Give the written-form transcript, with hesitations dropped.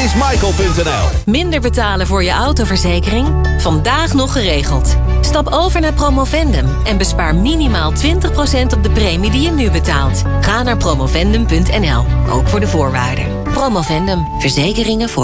whereismichael.nl. Minder betalen voor je autoverzekering? Vandaag nog geregeld. Stap over naar Promovendum en bespaar minimaal 20% op de premie die je nu betaalt. Ga naar promovendum.nl, ook voor de voorwaarden. Promovendum, verzekeringen voor